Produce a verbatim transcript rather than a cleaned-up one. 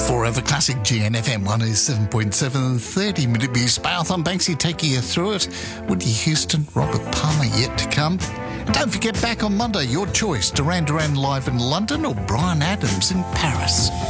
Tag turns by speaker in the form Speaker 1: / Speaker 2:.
Speaker 1: Forever Classic G N F M one oh seven point seven, thirty minute news. Marathon Banksy taking you through it. Woody Houston, Robert Palmer yet to come. Don't forget, back on Monday, your choice, Duran Duran live in London or Bryan Adams in Paris.